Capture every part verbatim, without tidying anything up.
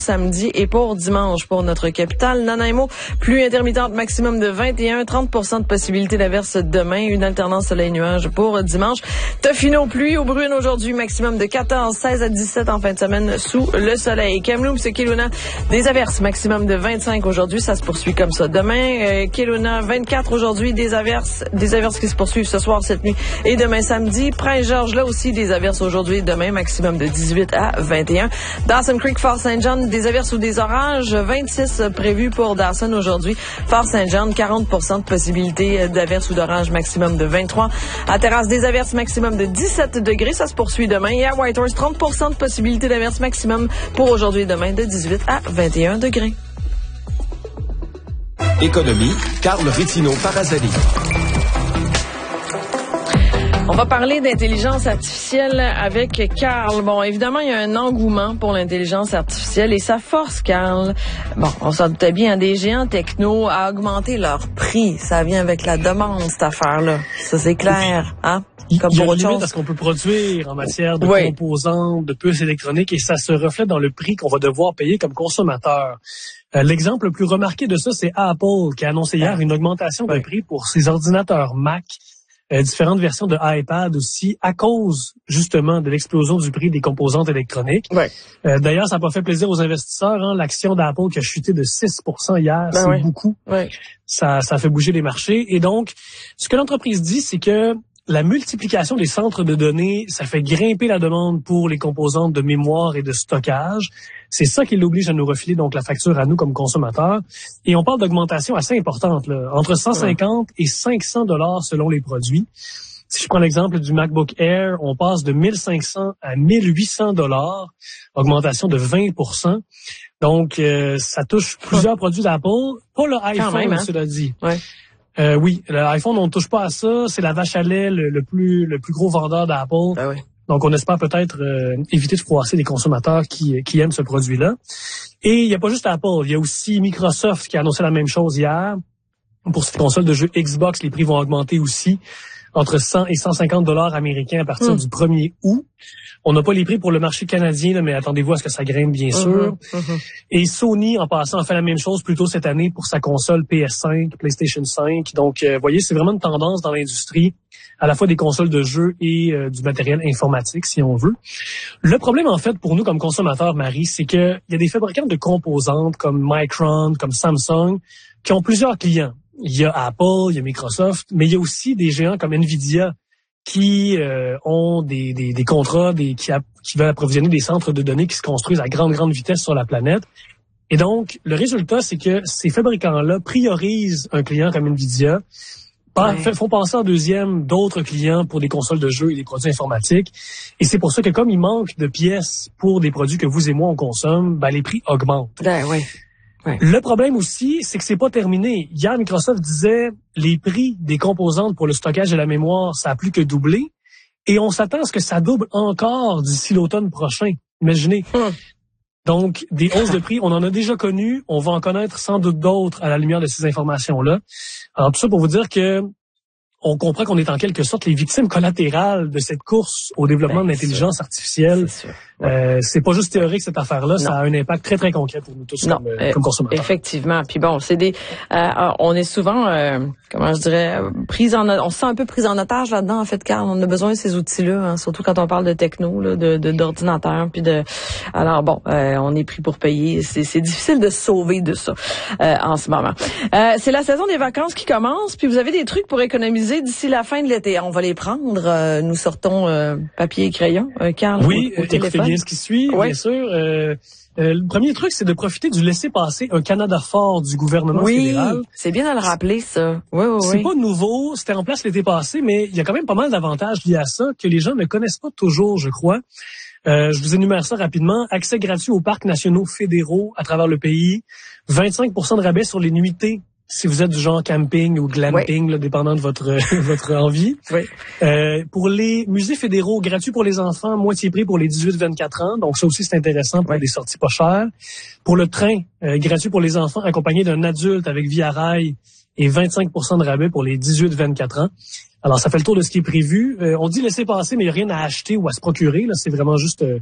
Samedi et pour dimanche pour notre capitale. Nanaimo, pluie intermittente maximum de vingt et un, trente pour cent de possibilité d'averse demain, une alternance soleil-nuage pour dimanche. Tofino, pluie aux brunes aujourd'hui, maximum de quatorze, seize à dix-sept en fin de semaine sous le soleil. Kamloops et Kelowna, des averses, maximum de vingt-cinq aujourd'hui, ça se poursuit comme ça. Demain, euh, Kelowna, vingt-quatre aujourd'hui, des averses, des averses qui se poursuivent ce soir, cette nuit et demain samedi. Prince-Georges, là aussi, des averses aujourd'hui et demain, maximum de dix-huit à vingt et un. Dawson Creek, Fort-Saint-John, des averses ou des orages, vingt-six prévus pour Dawson aujourd'hui. Fort-Saint-John, quarante pour cent de possibilité d'averses ou d'orages, maximum de vingt-trois. À Terrasse, des averses, maximum de dix-sept degrés, ça se poursuit demain. Et à Whitehorse, trente pour cent de possibilité d'averses, maximum pour aujourd'hui et demain de dix-huit à vingt et un degrés. Économie, Carl Rittino-Parazali. On va parler d'intelligence artificielle avec Carl. Bon, évidemment, il y a un engouement pour l'intelligence artificielle et ça force Carl. Bon, on s'en doutait bien, des géants techno à augmenter leur prix. Ça vient avec la demande, cette affaire-là. Ça, c'est clair, hein? Comme il y a une limite à ce qu'on peut produire en matière de oui. composants, de puces électroniques, et ça se reflète dans le prix qu'on va devoir payer comme consommateur. Euh, l'exemple le plus remarqué de ça, c'est Apple, qui a annoncé hier une augmentation de prix pour ses ordinateurs Mac. Euh, différentes versions de iPad aussi, à cause justement de l'explosion du prix des composantes électroniques. Ouais. Euh, d'ailleurs, ça n'a pas fait plaisir aux investisseurs. Hein. L'action d'Apple qui a chuté de six pour cent hier, ben c'est ouais. beaucoup. Ouais. Ça, ça a fait bouger les marchés. Et donc, ce que l'entreprise dit, c'est que la multiplication des centres de données, ça fait grimper la demande pour les composantes de mémoire et de stockage. C'est ça qui l'oblige à nous refiler donc la facture à nous comme consommateurs. Et on parle d'augmentation assez importante, là, entre cent cinquante et cinq cents dollars selon les produits. Si je prends l'exemple du MacBook Air, on passe de mille cinq cents à mille huit cents dollars, augmentation de vingt pour cent. Donc, euh, ça touche plusieurs produits d'Apple. Pas le iPhone, même, hein? Cela dit. Ouais. Euh, oui, l'iPhone, on ne touche pas à ça. C'est la vache à lait, le, le plus le plus gros vendeur d'Apple. Ah oui. Donc, on espère peut-être euh, éviter de froisser les consommateurs qui, qui aiment ce produit-là. Et il n'y a pas juste Apple, il y a aussi Microsoft qui a annoncé la même chose hier. Pour ces consoles de jeux Xbox, les prix vont augmenter aussi entre cent et cent cinquante dollars américains à partir mmh. du premier août. On n'a pas les prix pour le marché canadien, là, mais attendez-vous à ce que ça grimpe, bien sûr. Mmh, mmh. Et Sony, en passant, a fait la même chose plus tôt cette année pour sa console P S cinq, PlayStation cinq. Donc, euh, vous voyez, c'est vraiment une tendance dans l'industrie, à la fois des consoles de jeux et euh, du matériel informatique, si on veut. Le problème, en fait, pour nous comme consommateurs, Marie, c'est que il y a des fabricants de composantes comme Micron, comme Samsung, qui ont plusieurs clients. Il y a Apple, il y a Microsoft, mais il y a aussi des géants comme Nvidia qui euh, ont des, des, des contrats, des, qui, a, qui veulent approvisionner des centres de données qui se construisent à grande, grande vitesse sur la planète. Et donc, le résultat, c'est que ces fabricants-là priorisent un client comme Nvidia, ouais. font passer en deuxième d'autres clients pour des consoles de jeux et des produits informatiques. Et c'est pour ça que comme il manque de pièces pour des produits que vous et moi on consomme, ben les prix augmentent. Ben, oui. Ouais. Le problème aussi, c'est que c'est pas terminé. Hier, Microsoft disait les prix des composantes pour le stockage et la mémoire, ça a plus que doublé. Et on s'attend à ce que ça double encore d'ici l'automne prochain. Imaginez. Hum. Donc, des hausses de prix, on en a déjà connu. On va en connaître sans doute d'autres à la lumière de ces informations-là. Alors, tout ça pour vous dire que on comprend qu'on est en quelque sorte les victimes collatérales de cette course au développement ben, de l'intelligence sûr. artificielle. C'est sûr. Ouais. Euh, c'est pas juste théorique cette affaire-là, non. Ça a un impact très très concret pour nous tous non, comme, euh, comme consommateurs. Effectivement. Puis bon, c'est des, euh, on est souvent, euh, comment je dirais, pris en, on se sent un peu pris en otage là-dedans en fait, car on a besoin de ces outils-là, hein, surtout quand on parle de techno, là, de, de d'ordinateur, puis de, alors bon, euh, on est pris pour payer. C'est, c'est difficile de se sauver de ça euh, en ce moment. Euh, c'est la saison des vacances qui commence, puis vous avez des trucs pour économiser d'ici la fin de l'été. On va les prendre. Euh, nous sortons euh, papier et crayon, euh, Carl, oui, au, au téléphone. Ce qui suit, ouais. Bien sûr. Euh, euh, le premier truc, c'est de profiter du laisser-passer un Canada fort du gouvernement oui, fédéral. Oui, c'est bien de le rappeler, ça. Oui, oui, c'est oui. pas nouveau, c'était en place l'été passé, mais il y a quand même pas mal d'avantages liés à ça que les gens ne connaissent pas toujours, je crois. Euh, je vous énumère ça rapidement. Accès gratuit aux parcs nationaux fédéraux à travers le pays. vingt-cinq pour cent de rabais sur les nuitées si vous êtes du genre camping ou glamping, oui. là, dépendant de votre votre envie. Oui. Euh, pour les musées fédéraux, gratuits pour les enfants, moitié prix pour les dix-huit vingt-quatre ans. Donc ça aussi, c'est intéressant pour oui. des sorties pas chères. Pour le train, euh, gratuit pour les enfants, accompagné d'un adulte avec Via Rail et vingt-cinq pour cent de rabais pour les dix-huit vingt-quatre ans. Alors, ça fait le tour de ce qui est prévu. Euh, on dit laisser passer, mais il n'y a rien à acheter ou à se procurer. Là, c'est vraiment juste euh,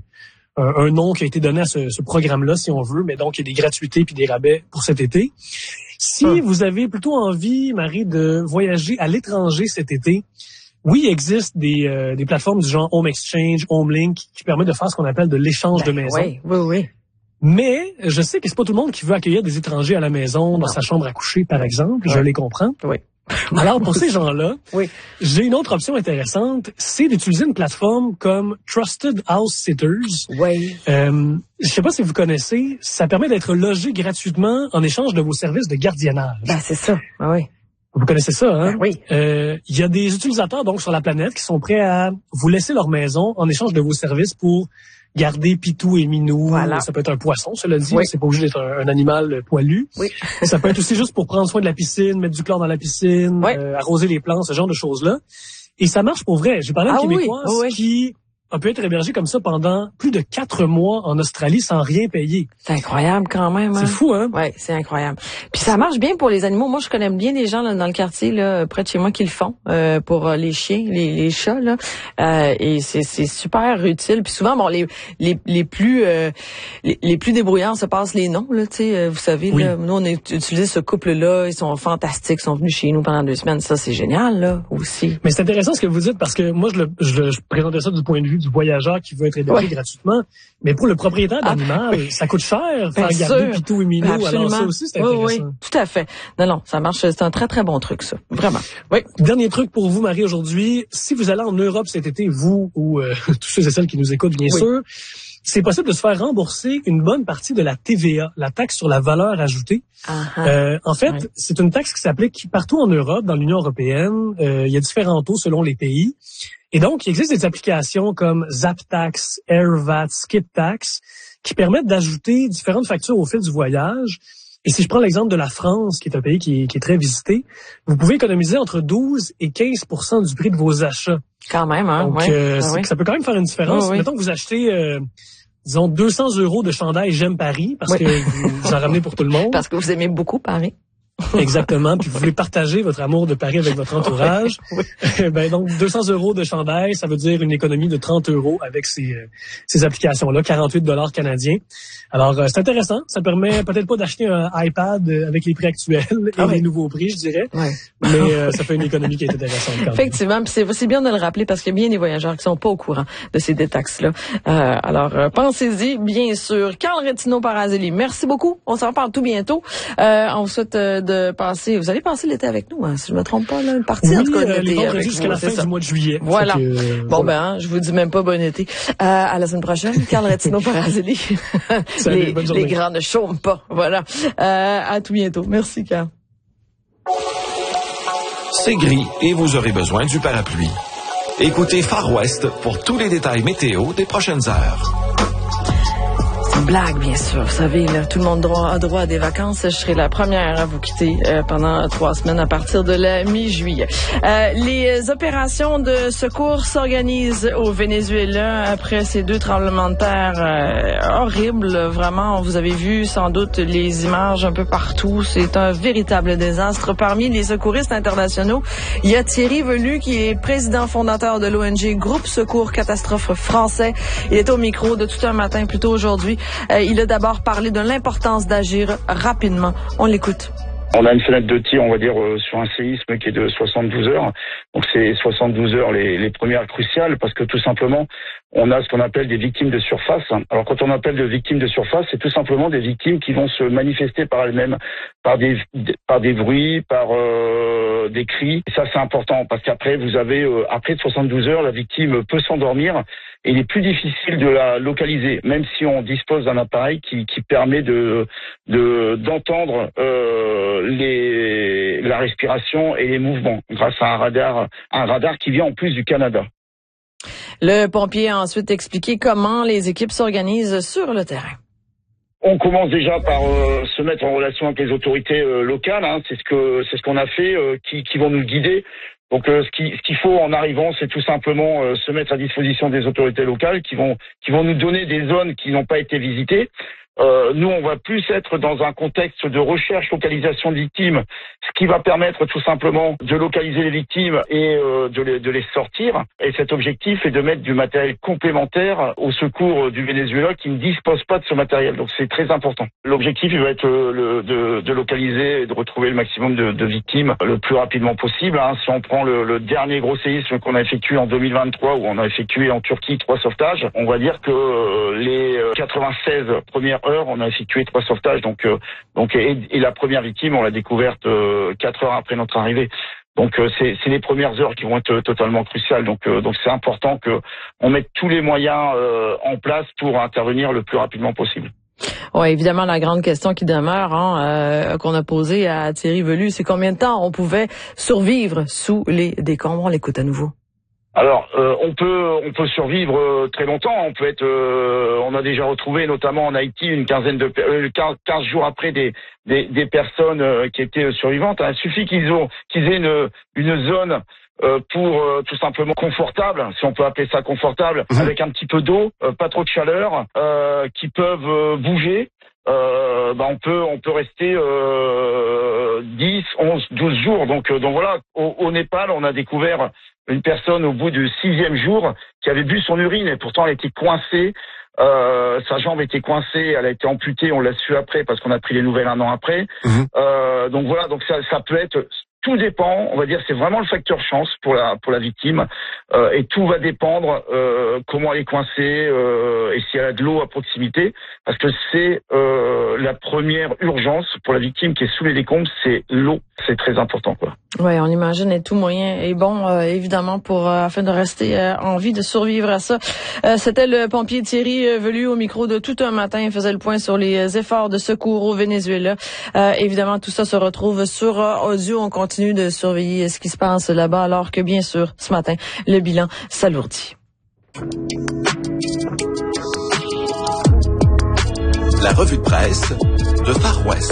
un, un nom qui a été donné à ce, ce programme-là, si on veut, mais donc il y a des gratuités puis des rabais pour cet été. Si hum. vous avez plutôt envie, Marie, de voyager à l'étranger cet été, oui, il existe des, euh, des plateformes du genre Home Exchange, HomeLink, qui permettent de faire ce qu'on appelle de l'échange ben, de maison. Oui, oui, oui. Mais je sais que c'est pas tout le monde qui veut accueillir des étrangers à la maison, dans non. sa chambre à coucher, par exemple. Oui. Je les comprends. Oui. Alors, pour ces gens-là, oui. j'ai une autre option intéressante, c'est d'utiliser une plateforme comme Trusted House Sitters. Oui. Euh, je sais pas si vous connaissez, ça permet d'être logé gratuitement en échange de vos services de gardiennage. Ben, c'est ça. Ah oui. Vous connaissez ça, hein? Ben oui. Euh, il y a des utilisateurs, donc, sur la planète qui sont prêts à vous laisser leur maison en échange de vos services pour garder Pitou et Minou. Voilà. Ça peut être un poisson, cela dit. Oui. C'est pas obligé d'être un, un animal poilu. Oui. Ça peut être aussi juste pour prendre soin de la piscine, mettre du chlore dans la piscine, oui. euh, arroser les plantes, ce genre de choses-là. Et ça marche pour vrai. J'ai parlé à une ah, Québécoise oui. Oui. qui a pu être hébergée comme ça pendant plus de quatre mois en Australie sans rien payer. C'est incroyable quand même. Hein? C'est fou, hein? Oui, c'est incroyable. Puis ça marche bien pour les animaux. Moi, je connais bien des gens là, dans le quartier, là, près de chez moi, qui le font euh, pour les chiens, les, les chats. Là. Euh, et c'est, c'est super utile. Puis souvent, bon, les les, les plus euh, les, les plus débrouillards se passent les noms. Là, tu sais, vous savez, oui. là, nous on a utilisé ce couple-là. Ils sont fantastiques. Ils sont venus chez nous pendant deux semaines. Ça, c'est génial, là, aussi. Mais c'est intéressant ce que vous dites parce que moi, je, le, je, je présentais ça du point de vue du voyageur qui veut être hébergé oui. gratuitement. Mais pour le propriétaire d'animal, ah, oui. ça coûte cher faire Bien garder sûr. Pitou et Minou. Absolument. Alors ça aussi, c'est intéressant. Oui, oui, tout à fait. Non, non, ça marche. C'est un très, très bon truc, ça. Vraiment. Oui. Dernier truc pour vous, Marie, aujourd'hui. Si vous allez en Europe cet été, vous ou euh, tous ceux et celles qui nous écoutent, bien oui. sûr, c'est possible de se faire rembourser une bonne partie de la T V A, la taxe sur la valeur ajoutée. Uh-huh. Euh, en fait, oui. c'est une taxe qui s'applique partout en Europe, dans l'Union européenne. Euh, il y a différents taux selon les pays. Et donc, il existe des applications comme ZapTax, AirVat, SkipTax, qui permettent d'ajouter différentes factures au fil du voyage. Et si je prends l'exemple de la France, qui est un pays qui est, qui est très visité, vous pouvez économiser entre douze et quinze pour cent du prix de vos achats. Quand même, hein? Donc, ouais. euh, ah, oui. ça peut quand même faire une différence. Ah, oui. Mettons que vous achetez, euh, disons, deux cents euros de chandail J'aime Paris, parce oui. que vous, vous en ramenez pour tout le monde. Parce que vous aimez beaucoup Paris. Exactement. Puis vous voulez partager votre amour de Paris avec votre entourage. Oui, oui. Ben donc deux cents euros de chandail, ça veut dire une économie de trente euros avec ces, ces applications-là, quarante-huit dollars canadiens. Alors euh, c'est intéressant. Ça permet peut-être pas d'acheter un iPad avec les prix actuels et ah, oui. les nouveaux prix, je dirais. Oui. Mais euh, ça fait une économie qui est intéressante quand même. Effectivement. Puis c'est, c'est bien de le rappeler parce qu'il y a bien des voyageurs qui sont pas au courant de ces détaxes-là. Euh, alors euh, pensez-y, bien sûr. Carl Retino Parazelli, merci beaucoup. On s'en reparle tout bientôt. Euh, on vous souhaite euh, de passer. Vous allez passer l'été avec nous, hein, si je me trompe pas, là, une partie oui, en tout cas de euh, l'été. Les avec jusqu'à vous, la fin ça. du mois de juillet. Voilà. Que, euh, bon voilà. ben, hein, je vous dis même pas bon été. Euh, à la semaine prochaine, Carl Retino Parazelli. Salut, les, bonne journée. les grands ne chôment pas. Voilà. Euh, à tout bientôt. Merci, Carl. C'est gris et vous aurez besoin du parapluie. Écoutez Far West pour tous les détails météo des prochaines heures. C'est une blague, bien sûr. Vous savez, là, tout le monde droit, a droit à des vacances. Je serai la première à vous quitter euh, pendant trois semaines à partir de la mi-juillet. Euh, les opérations de secours s'organisent au Venezuela après ces deux tremblements de terre euh, horribles. Vraiment, vous avez vu sans doute les images un peu partout. C'est un véritable désastre. Parmi les secouristes internationaux, il y a Thierry Velu, qui est président fondateur de l'O N G Groupe Secours Catastrophe français. Il est au micro de Tout un matin plus tôt aujourd'hui. Euh, il a d'abord parlé de l'importance d'agir rapidement. On l'écoute. On a une fenêtre de tir, on va dire, euh, sur un séisme qui est de soixante-douze heures. Donc c'est soixante-douze heures les, les premières cruciales parce que tout simplement, on a ce qu'on appelle des victimes de surface. Alors quand on appelle de victimes de surface, c'est tout simplement des victimes qui vont se manifester par elles-mêmes, par des par des bruits, par euh, des cris. Et ça c'est important parce qu'après vous avez euh, après soixante-douze heures, la victime peut s'endormir. Et il est plus difficile de la localiser, même si on dispose d'un appareil qui, qui permet de, de d'entendre euh, les, la respiration et les mouvements grâce à un radar, un radar qui vient en plus du Canada. Le pompier a ensuite expliqué comment les équipes s'organisent sur le terrain. On commence déjà par euh, se mettre en relation avec les autorités euh, locales. Hein, c'est ce que c'est ce qu'on a fait, euh, qui, qui vont nous guider. Donc euh, ce qui ce qu'il faut en arrivant, c'est tout simplement euh, se mettre à disposition des autorités locales qui vont qui vont nous donner des zones qui n'ont pas été visitées. Euh, nous, on va plus être dans un contexte de recherche, localisation de victimes, ce qui va permettre tout simplement de localiser les victimes et euh, de, les, de les sortir. Et cet objectif est de mettre du matériel complémentaire au secours du Venezuela qui ne dispose pas de ce matériel. Donc c'est très important. L'objectif il va être euh, le, de, de localiser et de retrouver le maximum de, de victimes le plus rapidement possible. Hein. Si on prend le, le dernier gros séisme qu'on a effectué en deux mille vingt-trois, où on a effectué en Turquie trois sauvetages, on va dire que euh, les quatre-vingt-seize premières heures, on a effectué trois sauvetages. Donc, euh, donc et, et la première victime, on l'a découverte euh, quatre heures après notre arrivée. Donc euh, c'est, c'est les premières heures qui vont être totalement cruciales. Donc, euh, donc c'est important que on mette tous les moyens euh, en place pour intervenir le plus rapidement possible. Oui, évidemment, la grande question qui demeure, hein, euh, qu'on a posée à Thierry Velu, c'est combien de temps on pouvait survivre sous les décombres. On l'écoute à nouveau. Alors, euh, on peut on peut survivre euh, très longtemps. On peut être, euh, on a déjà retrouvé, notamment en Haïti, une quinzaine de euh, quinze jours après des des, des personnes euh, qui étaient survivantes. Il suffit qu'ils ont qu'ils aient une une zone euh, pour euh, tout simplement confortable, si on peut appeler ça confortable, mmh. avec un petit peu d'eau, euh, pas trop de chaleur, euh, qui peuvent euh, bouger. Euh, bah on peut on peut rester euh, dix, onze, douze jours. Donc euh, donc voilà, au, au Népal, on a découvert une personne au bout du sixième jour qui avait bu son urine et pourtant elle était coincée. Euh, sa jambe était coincée, elle a été amputée, on l'a su après parce qu'on a pris les nouvelles un an après. Mmh. Euh, donc voilà, donc ça, ça peut être, tout dépend, on va dire, c'est vraiment le facteur chance pour la pour la victime euh, et tout va dépendre euh, comment elle est coincée euh, et si elle a de l'eau à proximité, parce que c'est euh, la première urgence pour la victime qui est sous les décombres, c'est l'eau, c'est très important quoi. Oui, on imagine et tout moyen est bon, euh, évidemment, pour euh, afin de rester euh, en vie, de survivre à ça. Euh, c'était le pompier Thierry Velu au micro de Tout un matin. Il faisait le point sur les efforts de secours au Venezuela. Euh, évidemment, tout ça se retrouve sur euh, audio. On continue de surveiller ce qui se passe là-bas, alors que, bien sûr, ce matin, le bilan s'alourdit. La revue de presse de Far West.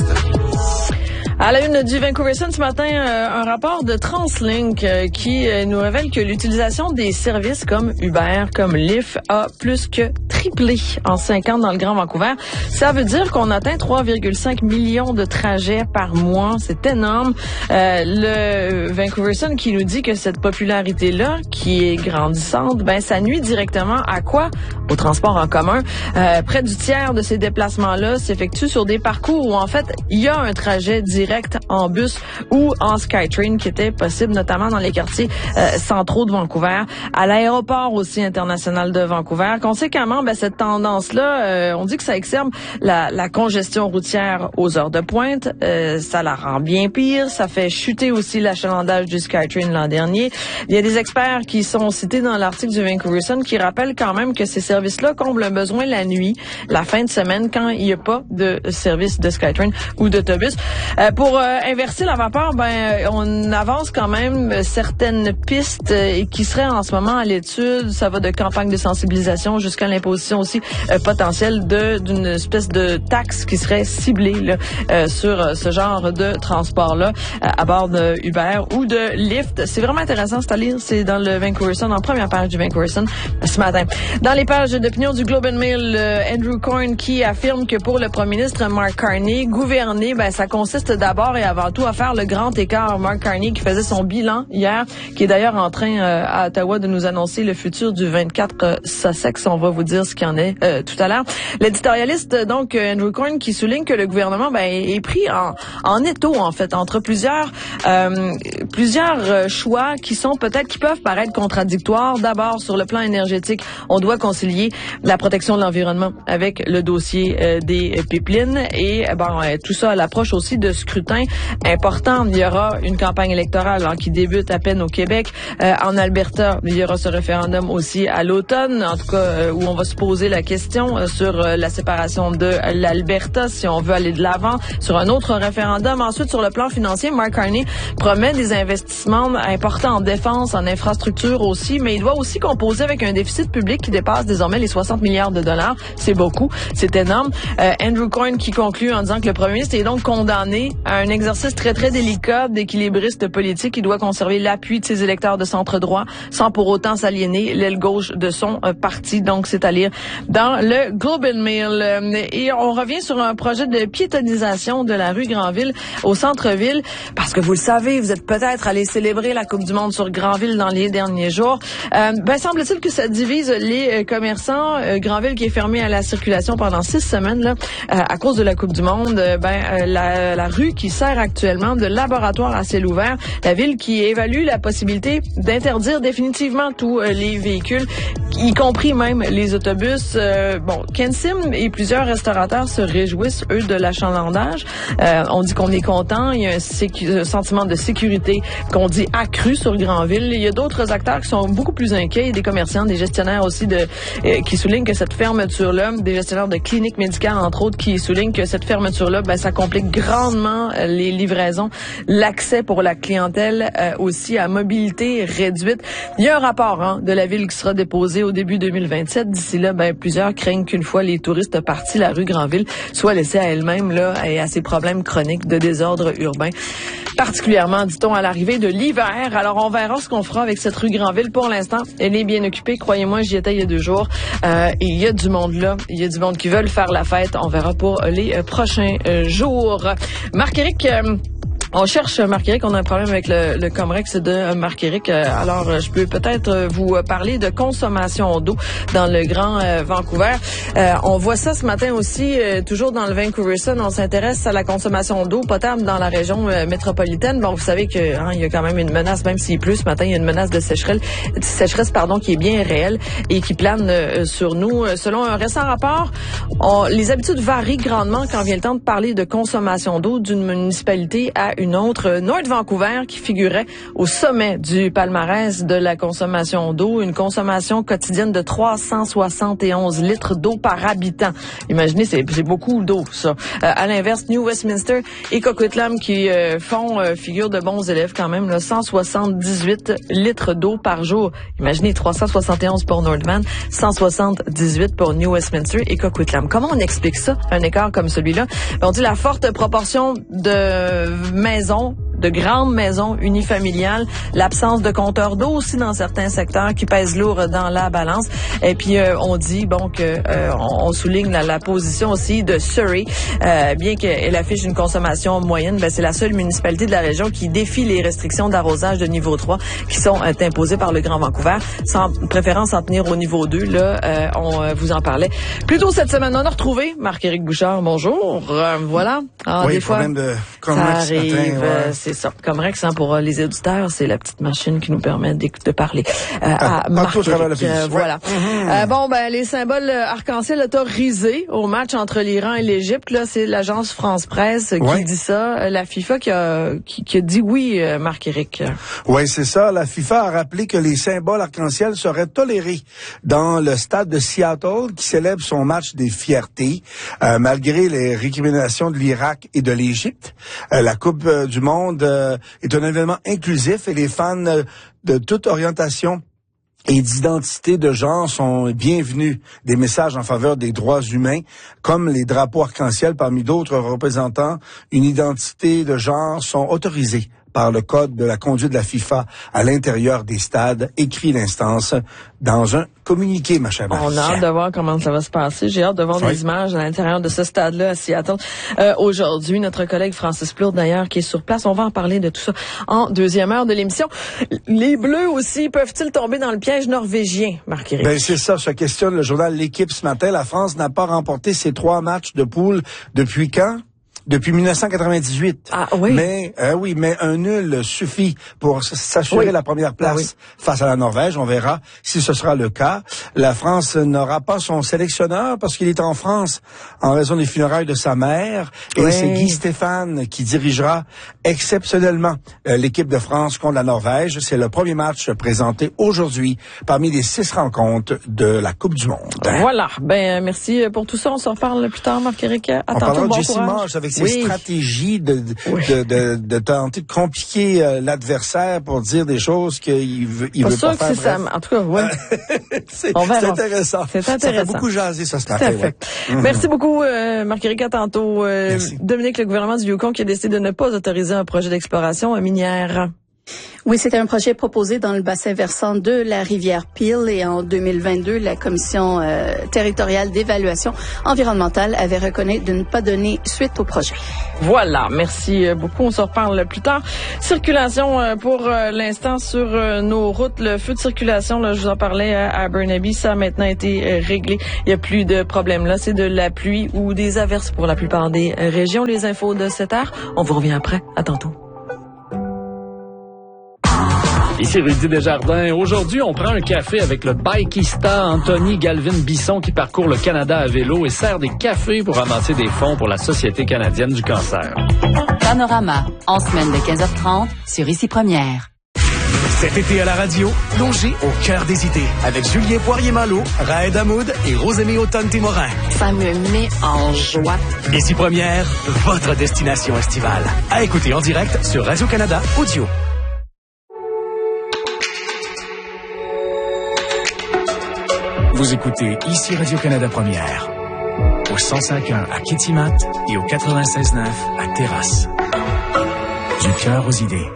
À la une du Vancouver Sun ce matin, euh, un rapport de TransLink euh, qui euh, nous révèle que l'utilisation des services comme Uber, comme Lyft a plus que triplé en cinq ans dans le Grand Vancouver. Ça veut dire qu'on atteint trois virgule cinq millions de trajets par mois. C'est énorme. Euh, le Vancouver Sun qui nous dit que cette popularité-là, qui est grandissante, ben ça nuit directement à quoi? Au transport en commun. Euh, près du tiers de ces déplacements-là s'effectuent sur des parcours où, en fait, il y a un trajet direct en bus ou en SkyTrain qui était possible, notamment dans les quartiers euh, centraux de Vancouver. À l'aéroport aussi international de Vancouver. Conséquemment, ben, cette tendance-là, euh, on dit que ça exacerbe la, la congestion routière aux heures de pointe. Euh, ça la rend bien pire. Ça fait chuter aussi l'achalandage du SkyTrain l'an dernier. Il y a des experts qui sont cités dans l'article du Vancouver Sun qui rappellent quand même que ces services-là comblent un besoin la nuit, la fin de semaine, quand il n'y a pas de service de SkyTrain ou d'autobus. Euh, pour euh, inverser la vapeur, ben on avance quand même certaines pistes euh, qui seraient en ce moment à l'étude. Ça va de campagne de sensibilisation jusqu'à l'imposition aussi euh, potentielle de d'une espèce de taxe qui serait ciblée là, euh, sur euh, ce genre de transport-là euh, à bord de Uber ou de Lyft. C'est vraiment intéressant, c'est à lire. C'est dans le Vancouver Sun, en première page du Vancouver Sun ce matin. Dans les pages d'opinion du Globe and Mail, euh, Andrew Coyne qui affirme que pour le premier ministre Mark Carney, gouverner, ben ça consiste d'abord et avant tout à faire le grand écart. Mark Carney qui faisait son bilan hier, qui est d'ailleurs en train euh, à Ottawa de nous annoncer le futur du vingt-quatre euh, Sussex. On va vous dire ce qu'il en est euh, tout à l'heure. L'éditorialiste, donc Andrew Coyne, qui souligne que le gouvernement ben, est pris en, en étau, en fait, entre plusieurs euh, plusieurs choix qui sont peut-être, qui peuvent paraître contradictoires. D'abord, sur le plan énergétique, on doit concilier la protection de l'environnement avec le dossier euh, des pipelines et bon, euh, tout ça à l'approche aussi de scrutin important. Il y aura une campagne électorale hein, qui débute à peine au Québec. Euh, en Alberta, il y aura ce référendum aussi à l'automne, en tout cas euh, où on va se poser la question euh, sur euh, la séparation de l'Alberta, si on veut aller de l'avant, sur un autre référendum. Ensuite, sur le plan financier, Mark Carney promet des investissements importants en défense, en infrastructure aussi, mais il doit aussi composer avec un déficit public qui dépasse désormais les soixante milliards de dollars. C'est beaucoup, c'est énorme. Euh, Andrew Coyne qui conclut en disant que le premier ministre est donc condamné à un exercice très, très délicat d'équilibriste politique. Il doit conserver l'appui de ses électeurs de centre-droit sans pour autant s'aliéner l'aile gauche de son euh, parti. Donc, c'est à lire lire dans le Globe and Mail. Et on revient sur un projet de piétonisation de la rue Granville au centre-ville, parce que vous le savez, vous êtes peut-être allé célébrer la Coupe du Monde sur Granville dans les derniers jours. Euh, ben, semble-t-il que ça divise les commerçants. Euh, Granville qui est fermé à la circulation pendant six semaines là, euh, à cause de la Coupe du Monde. Euh, ben, euh, la, la rue qui sert actuellement de laboratoire à ciel ouvert, la ville qui évalue la possibilité d'interdire définitivement tous euh, les véhicules, y compris même les autobus. Euh, bon, Kensim et plusieurs restaurateurs se réjouissent, eux, de l'achalandage. Euh, on dit qu'on est content. Il y a un, sécu- un sentiment de sécurité qu'on dit accru sur Granville. Il y a d'autres acteurs qui sont beaucoup plus inquiets, des commerçants, des gestionnaires aussi de euh, qui soulignent que cette fermeture-là, des gestionnaires de cliniques médicales, entre autres, qui soulignent que cette fermeture-là, ben, ça complique grandement euh, les livraisons, l'accès pour la clientèle euh, aussi à mobilité réduite. Il y a un rapport hein, de la ville qui sera déposé au début deux mille vingt-sept. D'ici là, ben, plusieurs craignent qu'une fois les touristes partis, la rue Granville soit laissée à elle-même là et à ses problèmes chroniques de désordre urbain, particulièrement, dit-on, à l'arrivée de l'hiver. Alors, on verra ce qu'on fera avec cette rue Granville. Pour l'instant, elle est bien occupée. Croyez-moi, j'y étais il y a deux jours. Euh, et il y a du monde là. Il y a du monde qui veulent faire la fête. On verra pour les euh, prochains euh, jours. Marc-Éric... Euh, On cherche Marc-Éric, on a un problème avec le, le Comrex de Marc-Éric. Alors, je peux peut-être vous parler de consommation d'eau dans le Grand euh, Vancouver. Euh, on voit ça ce matin aussi, euh, toujours dans le Vancouver Sun. On s'intéresse à la consommation d'eau potable dans la région euh, métropolitaine. Bon, vous savez que hein, il y a quand même une menace, même s'il pleut ce matin, il y a une menace de sécheresse, sécheresse pardon, qui est bien réelle et qui plane euh, sur nous. Selon un récent rapport, on, les habitudes varient grandement quand vient le temps de parler de consommation d'eau d'une municipalité à une autre. North Vancouver qui figurait au sommet du palmarès de la consommation d'eau, une consommation quotidienne de trois cent soixante et onze litres d'eau par habitant. Imaginez, c'est, c'est beaucoup d'eau, ça. Euh, à l'inverse, New Westminster et Coquitlam qui euh, font euh, figure de bons élèves quand même, là, cent soixante-dix-huit litres d'eau par jour. Imaginez, trois cent soixante et onze pour North Van, cent soixante-dix-huit pour New Westminster et Coquitlam. Comment on explique ça, un écart comme celui-là? On dit la forte proportion de maisons, de grandes maisons unifamiliales, l'absence de compteurs d'eau aussi dans certains secteurs qui pèsent lourd dans la balance. Et puis euh, on dit bon que euh, on, on souligne la, la position aussi de Surrey, euh, bien qu'elle affiche une consommation moyenne, ben c'est la seule municipalité de la région qui défie les restrictions d'arrosage de niveau trois qui sont euh, imposées par le Grand Vancouver, sans préférence en tenir au niveau deux. Là, euh, on euh, vous en parlait plus tôt cette semaine. On a retrouvé Marc-Éric Bouchard. Bonjour. Euh, voilà. Ah, oui, des fois, de ça arrive. Matin, ouais. C'est ça. Comrex, hein, pour euh, les auditeurs, c'est la petite machine qui nous permet de, de parler euh, à ah, Marc-Éric. Euh, voilà. Mm-hmm. Euh, bon, ben les symboles arc-en-ciel autorisés au match entre l'Iran et l'Égypte, là, c'est l'agence France Presse qui ouais. dit ça. La FIFA qui a, qui, qui a dit oui, euh, Marc-Éric. Oui, c'est ça. La FIFA a rappelé que les symboles arc-en-ciel seraient tolérés dans le stade de Seattle qui célèbre son match des fiertés, euh, malgré les récriminations de l'Irak et de l'Égypte. Euh, la Coupe euh, du Monde euh, est un événement inclusif et les fans euh, de toute orientation et d'identité de genre sont bienvenus. Des messages en faveur des droits humains, comme les drapeaux arc-en-ciel parmi d'autres représentants, une identité de genre sont autorisés par le code de la conduite de la FIFA à l'intérieur des stades, écrit l'instance dans un communiqué, ma chère. On a hâte de voir comment ça va se passer. J'ai hâte de voir oui. des images à l'intérieur de ce stade-là à Seattle. Euh, aujourd'hui, notre collègue Francis Plourde, d'ailleurs, qui est sur place, on va en parler de tout ça en deuxième heure de l'émission. Les Bleus aussi, peuvent-ils tomber dans le piège norvégien, Marc-Éric? Ben, c'est ça, se questionne le journal L'Équipe ce matin. La France n'a pas remporté ses trois matchs de poule depuis quand? Depuis dix-neuf cent quatre-vingt-dix-huit. Ah oui. Mais euh, oui, mais un nul suffit pour s'assurer oui. la première place ah, oui. face à la Norvège. On verra si ce sera le cas. La France n'aura pas son sélectionneur parce qu'il est en France en raison des funérailles de sa mère. Et oui. c'est Guy Stéphane qui dirigera exceptionnellement euh, l'équipe de France contre la Norvège. C'est le premier match présenté aujourd'hui parmi les six rencontres de la Coupe du Monde. Voilà. Ben merci pour tout ça. On s'en reparle plus tard, Marc-Éric. À On tantôt, de bon Jessie courage. Marsh avec ses oui. stratégies de de, oui. de, de de tenter de compliquer euh, l'adversaire pour dire des choses qu'il veut, il pas veut sûr pas que faire. C'est ça. En tout cas, ouais. c'est, c'est intéressant. C'est intéressant. Ça fait beaucoup jaser, ça, ce matin. Ouais. Mm-hmm. Merci beaucoup, euh, Marc-Éric. À tantôt. Euh, Merci. Dominique, le gouvernement du Yukon qui a décidé de ne pas autoriser un projet d'exploration minière. Oui, c'était un projet proposé dans le bassin versant de la rivière Peel et en deux mille vingt-deux, la Commission euh, territoriale d'évaluation environnementale avait reconnu de ne pas donner suite au projet. Voilà, merci beaucoup. On se reparle plus tard. Circulation euh, pour euh, l'instant sur euh, nos routes. Le feu de circulation, là, je vous en parlais à, à Burnaby, ça a maintenant été euh, réglé. Il n'y a plus de problème là. C'est de la pluie ou des averses pour la plupart des euh, régions. Les infos de cette heure, on vous revient après. À tantôt. Ici Rudy Desjardins. Aujourd'hui, on prend un café avec le bikista Anthony Galvin-Bisson qui parcourt le Canada à vélo et sert des cafés pour ramasser des fonds pour la Société canadienne du cancer. Panorama, en semaine de quinze heures trente sur Ici Première. Cet été à la radio, plongez au cœur des idées avec Julien Poirier-Malo, Raed Hamoud et Rosemée Automne-Témorin. Ça me met en joie. Ici Première, votre destination estivale. À écouter en direct sur Radio-Canada Audio. Vous écoutez Ici Radio-Canada Première, au cent cinq point un à Kitimat et au quatre-vingt-seize neuf à Terrasse. Du cœur aux idées.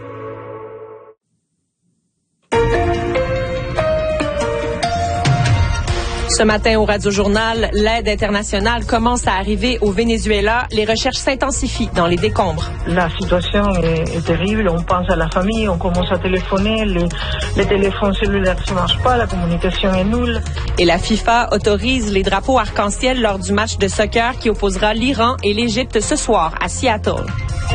Ce matin au Radio-Journal, l'aide internationale commence à arriver au Venezuela. Les recherches s'intensifient dans les décombres. La situation est, est terrible. On pense à la famille, on commence à téléphoner. Les, les téléphones cellulaires ne marchent pas, la communication est nulle. Et la FIFA autorise les drapeaux arc-en-ciel lors du match de soccer qui opposera l'Iran et l'Égypte ce soir à Seattle.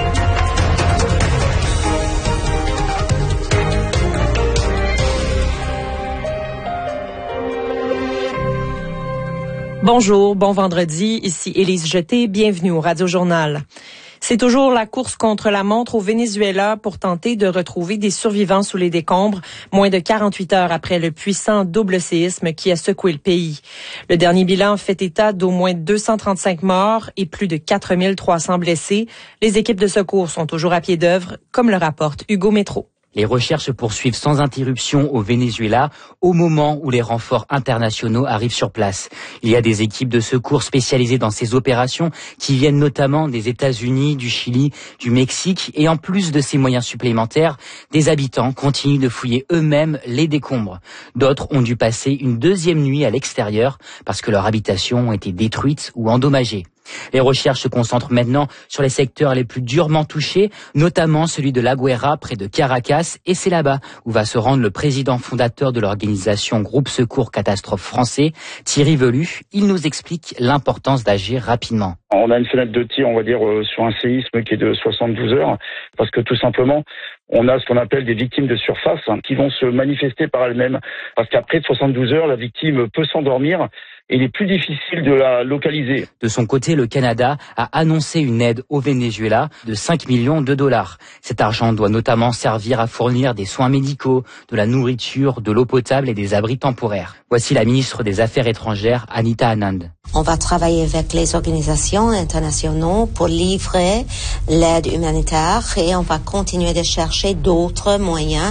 Bonjour, bon vendredi, ici Élise Jeté, bienvenue au Radio-Journal. C'est toujours la course contre la montre au Venezuela pour tenter de retrouver des survivants sous les décombres, moins de quarante-huit heures après le puissant double séisme qui a secoué le pays. Le dernier bilan fait état d'au moins deux cent trente-cinq morts et plus de quatre mille trois cents blessés. Les équipes de secours sont toujours à pied d'œuvre, comme le rapporte Hugo Métro. Les recherches se poursuivent sans interruption au Venezuela au moment où les renforts internationaux arrivent sur place. Il y a des équipes de secours spécialisées dans ces opérations qui viennent notamment des États-Unis, du Chili, du Mexique et en plus de ces moyens supplémentaires, des habitants continuent de fouiller eux-mêmes les décombres. D'autres ont dû passer une deuxième nuit à l'extérieur parce que leurs habitations ont été détruites ou endommagées. Les recherches se concentrent maintenant sur les secteurs les plus durement touchés, notamment celui de La Guaira près de Caracas, et c'est là-bas où va se rendre le président fondateur de l'organisation Groupe Secours Catastrophe Français, Thierry Velu. Il nous explique l'importance d'agir rapidement. On a une fenêtre de tir, on va dire, euh, sur un séisme qui est de soixante-douze heures, parce que tout simplement, on a ce qu'on appelle des victimes de surface hein, qui vont se manifester par elles-mêmes, parce qu'après soixante-douze heures, la victime peut s'endormir et il est plus difficile de la localiser. De son côté, le Canada a annoncé une aide au Venezuela de cinq millions de dollars. Cet argent doit notamment servir à fournir des soins médicaux, de la nourriture, de l'eau potable et des abris temporaires. Voici la ministre des Affaires étrangères, Anita Anand. On va travailler avec les organisations internationales pour livrer l'aide humanitaire et on va continuer de chercher d'autres moyens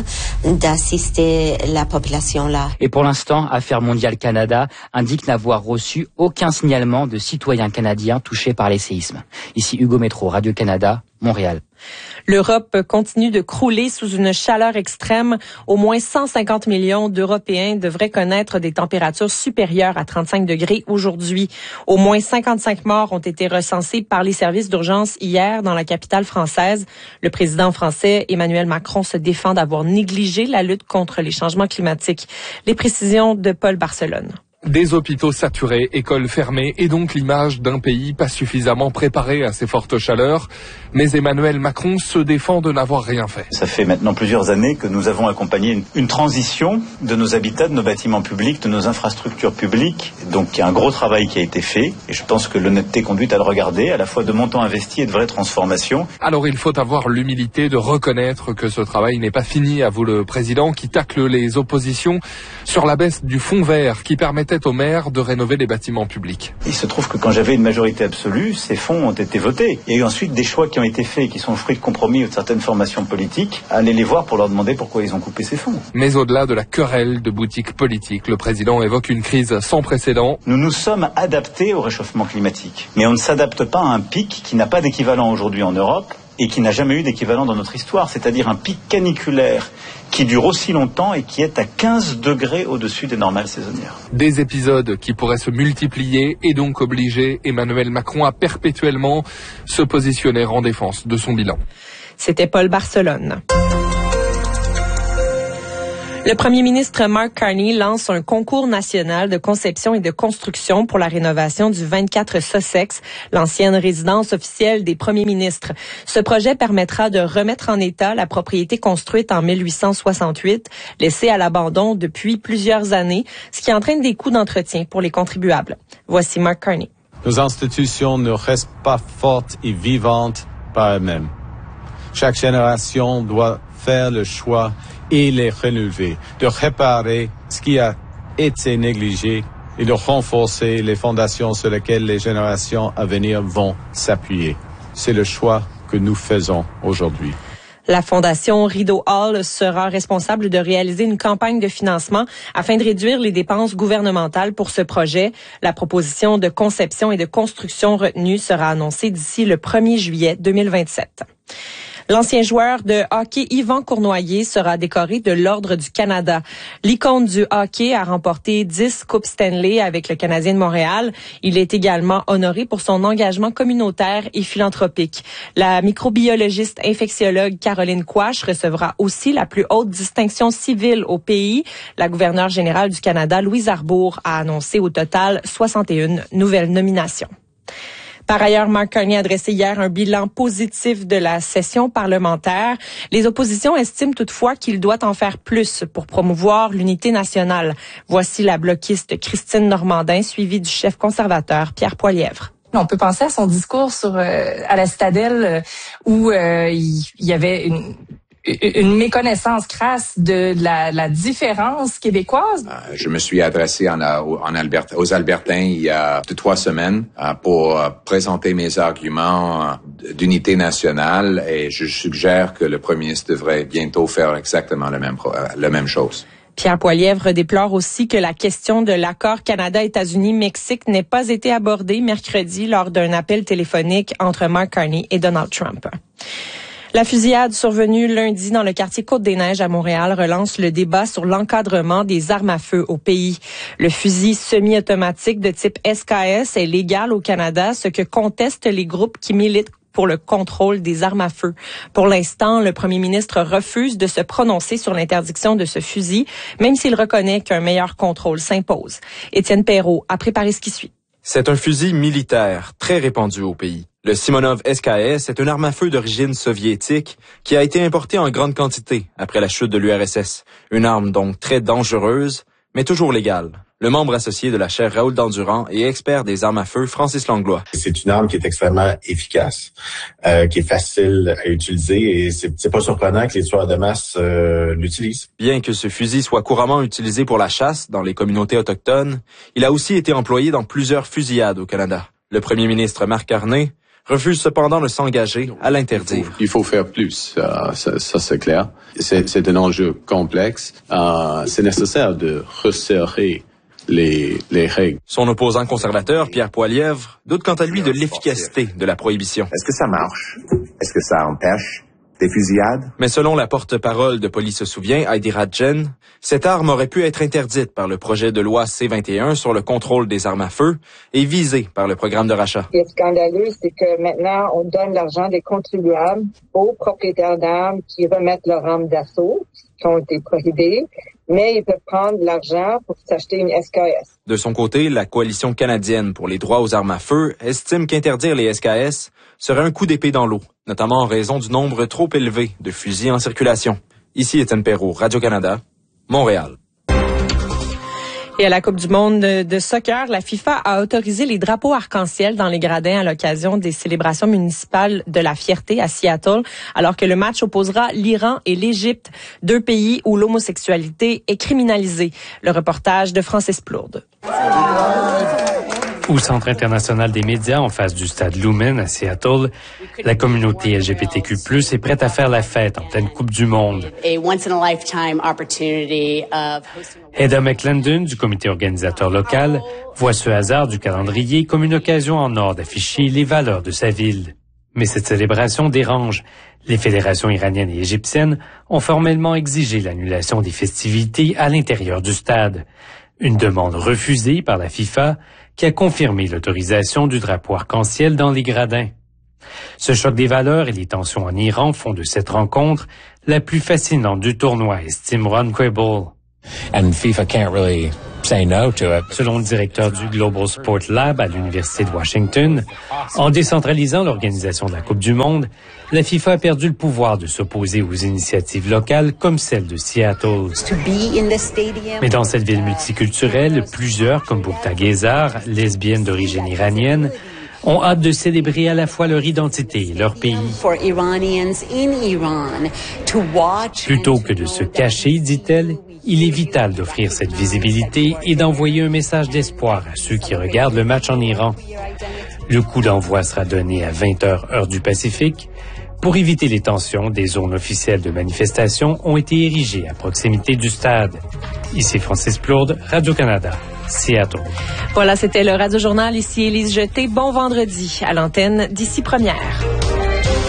d'assister la population là. Et pour l'instant, Affaires mondiales Canada indique n'avoir reçu aucun signalement de citoyens canadiens touchés par les séismes. Ici Hugo Métro, Radio-Canada, Montréal. L'Europe continue de crouler sous une chaleur extrême. Au moins cent cinquante millions d'Européens devraient connaître des températures supérieures à trente-cinq degrés aujourd'hui. Au moins cinquante-cinq morts ont été recensés par les services d'urgence hier dans la capitale française. Le président français Emmanuel Macron se défend d'avoir négligé la lutte contre les changements climatiques. Les précisions de Paul Barcelone. Des hôpitaux saturés, écoles fermées et donc l'image d'un pays pas suffisamment préparé à ces fortes chaleurs. Mais Emmanuel Macron se défend de n'avoir rien fait. Ça fait maintenant plusieurs années que nous avons accompagné une, une transition de nos habitats, de nos bâtiments publics, de nos infrastructures publiques. Donc il y a un gros travail qui a été fait et je pense que l'honnêteté conduit à le regarder, à la fois de montants investis et de vraies transformations. Alors il faut avoir l'humilité de reconnaître que ce travail n'est pas fini, avoue le président qui tacle les oppositions sur la baisse du fonds vert qui permettait aux maires de rénover les bâtiments publics. Il se trouve que quand j'avais une majorité absolue, ces fonds ont été votés. Il y a eu ensuite des choix qui ont été faits, qui sont le fruit de compromis ou de certaines formations politiques. Allez les voir pour leur demander pourquoi ils ont coupé ces fonds. Mais au-delà de la querelle de boutiques politiques, le président évoque une crise sans précédent. Nous nous sommes adaptés au réchauffement climatique. Mais on ne s'adapte pas à un pic qui n'a pas d'équivalent aujourd'hui en Europe. et qui n'a jamais eu d'équivalent dans notre histoire, c'est-à-dire un pic caniculaire qui dure aussi longtemps et qui est à quinze degrés au-dessus des normales saisonnières. Des épisodes qui pourraient se multiplier et donc obliger Emmanuel Macron à perpétuellement se positionner en défense de son bilan. C'était Paul Barcelone. Le premier ministre Mark Carney lance un concours national de conception et de construction pour la rénovation du vingt-quatre Sussex, l'ancienne résidence officielle des premiers ministres. Ce projet permettra de remettre en état la propriété construite en mille huit cent soixante-huit, laissée à l'abandon depuis plusieurs années, ce qui entraîne des coûts d'entretien pour les contribuables. Voici Mark Carney. Nos institutions ne restent pas fortes et vivantes par elles-mêmes. Chaque génération doit faire le choix et les renouveler, de réparer ce qui a été négligé et de renforcer les fondations sur lesquelles les générations à venir vont s'appuyer. C'est le choix que nous faisons aujourd'hui. La Fondation Rideau Hall sera responsable de réaliser une campagne de financement afin de réduire les dépenses gouvernementales pour ce projet. La proposition de conception et de construction retenue sera annoncée d'ici le premier juillet deux mille vingt-sept. L'ancien joueur de hockey Yvan Cournoyer sera décoré de l'Ordre du Canada. L'icône du hockey a remporté dix Coupes Stanley avec le Canadien de Montréal. Il est également honoré pour son engagement communautaire et philanthropique. La microbiologiste infectiologue Caroline Quach recevra aussi la plus haute distinction civile au pays. La gouverneure générale du Canada, Louise Arbour, a annoncé au total soixante et une nouvelles nominations. Par ailleurs, Mark Carney a dressé hier un bilan positif de la session parlementaire. Les oppositions estiment toutefois qu'il doit en faire plus pour promouvoir l'unité nationale. Voici la bloquiste Christine Normandin, suivie du chef conservateur Pierre Poilievre. On peut penser à son discours sur euh, à la Citadelle euh, où euh, il, il y avait une une méconnaissance crasse de la, la différence québécoise. Euh, je me suis adressé en, en Albert, aux Albertains il y a deux, trois semaines euh, pour euh, présenter mes arguments euh, d'unité nationale et je suggère que le premier ministre devrait bientôt faire exactement la même, euh, la même chose. Pierre Poilievre déplore aussi que la question de l'accord Canada-États-Unis-Mexique n'ait pas été abordée mercredi lors d'un appel téléphonique entre Mark Carney et Donald Trump. La fusillade survenue lundi dans le quartier Côte-des-Neiges à Montréal relance le débat sur l'encadrement des armes à feu au pays. Le fusil semi-automatique de type S K S est légal au Canada, ce que contestent les groupes qui militent pour le contrôle des armes à feu. Pour l'instant, le premier ministre refuse de se prononcer sur l'interdiction de ce fusil, même s'il reconnaît qu'un meilleur contrôle s'impose. Étienne Perrault a préparé ce qui suit. C'est un fusil militaire très répandu au pays. Le Simonov S K S est une arme à feu d'origine soviétique qui a été importée en grande quantité après la chute de l'U R S S. Une arme donc très dangereuse, mais toujours légale. Le membre associé de la chaire Raoul Dandurand et expert des armes à feu, Francis Langlois. C'est une arme qui est extrêmement efficace, euh, qui est facile à utiliser et c'est, c'est pas surprenant que les tueurs de masse euh, l'utilisent. Bien que ce fusil soit couramment utilisé pour la chasse dans les communautés autochtones, il a aussi été employé dans plusieurs fusillades au Canada. Le premier ministre Mark Carney refuse cependant de s'engager à l'interdire. Il faut faire plus, euh, ça, ça c'est clair. C'est, c'est un enjeu complexe. Euh, c'est nécessaire de resserrer les, les règles. Son opposant conservateur, Pierre Poilievre, doute quant à lui de l'efficacité de la prohibition. Est-ce que ça marche? Est-ce que ça empêche des fusillades? Mais selon la porte-parole de Police se souvient, Heidi Radjen, cette arme aurait pu être interdite par le projet de loi C vingt et un sur le contrôle des armes à feu et visée par le programme de rachat. Ce qui est scandaleux, c'est que maintenant, on donne l'argent des contribuables aux propriétaires d'armes qui remettent leurs armes d'assaut, qui ont été prohibées, mais ils peuvent prendre l'argent pour s'acheter une S K S. De son côté, la Coalition canadienne pour les droits aux armes à feu estime qu'interdire les S K S serait un coup d'épée dans l'eau, notamment en raison du nombre trop élevé de fusils en circulation. Ici Étienne Perrault, Radio-Canada, Montréal. Et à la Coupe du monde de soccer, la FIFA a autorisé les drapeaux arc-en-ciel dans les gradins à l'occasion des célébrations municipales de la fierté à Seattle, alors que le match opposera l'Iran et l'Égypte, deux pays où l'homosexualité est criminalisée. Le reportage de Francis Plourde. Au Centre international des médias, en face du stade Lumen à Seattle, la communauté L G B T Q plus, est prête à faire la fête en pleine Coupe du monde. Heather McClendon, du comité organisateur local, voit ce hasard du calendrier comme une occasion en or d'afficher les valeurs de sa ville. Mais cette célébration dérange. Les fédérations iraniennes et égyptiennes ont formellement exigé l'annulation des festivités à l'intérieur du stade. Une demande refusée par la FIFA qui a confirmé l'autorisation du drapeau arc-en-ciel dans les gradins. Ce choc des valeurs et les tensions en Iran font de cette rencontre la plus fascinante du tournoi, estime Ron Quable. And FIFA can't really say no to it. Selon le directeur du Global Sport Lab à l'Université de Washington, en décentralisant l'organisation de la Coupe du Monde, la FIFA a perdu le pouvoir de s'opposer aux initiatives locales comme celle de Seattle. Mais dans cette ville multiculturelle, plusieurs, comme Boukta Gezar, lesbienne d'origine iranienne, ont hâte de célébrer à la fois leur identité et leur pays. Plutôt que de se cacher, dit-elle, il est vital d'offrir cette visibilité et d'envoyer un message d'espoir à ceux qui regardent le match en Iran. Le coup d'envoi sera donné à vingt heures heure du Pacifique. Pour éviter les tensions, des zones officielles de manifestation ont été érigées à proximité du stade. Ici Francis Plourde, Radio-Canada, Seattle. Voilà, c'était le Radio-Journal. Ici Élise Jeté. Bon vendredi à l'antenne d'Ici Première.